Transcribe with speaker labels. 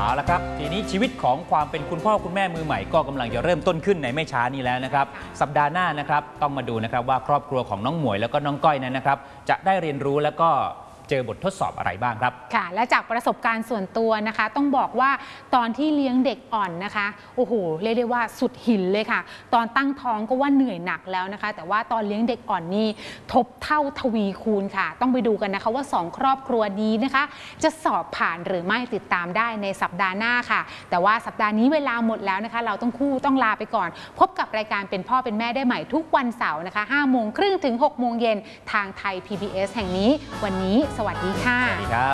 Speaker 1: เอาละครับทีนี้ชีวิตของความเป็นคุณพ่อคุณแม่มือใหม่ก็กำลังจะเริ่มต้นขึ้นในไม่ช้านี้แล้วนะครับสัปดาห์หน้านะครับต้องมาดูนะครับว่าครอบครัวของน้องหมวยแล้วก็น้องก้อยนั้นนะครับจะได้เรียนรู้แล้วก็เจอบททดสอบอะไรบ้างครับ
Speaker 2: ค่ะและจากประสบการณ์ส่วนตัวนะคะต้องบอกว่าตอนที่เลี้ยงเด็กอ่อนนะคะโอ้โหเรียกได้ว่าสุดหินเลยค่ะตอนตั้งท้องก็ว่าเหนื่อยหนักแล้วนะคะแต่ว่าตอนเลี้ยงเด็กอ่อนนี่ทบเท่าทวีคูณค่ะต้องไปดูกันนะคะว่า2ครอบครัวนี้นะคะจะสอบผ่านหรือไม่ติดตามได้ในสัปดาห์หน้าค่ะแต่ว่าสัปดาห์นี้เวลาหมดแล้วนะคะเราต้องลาไปก่อนพบกับรายการเป็นพ่อเป็นแม่ได้ใหม่ทุกวันเสาร์นะคะ5:30 ถึง 6:00 เย็นทางไทย PBS แห่งนี้วันนี้สวัสดีค่ะ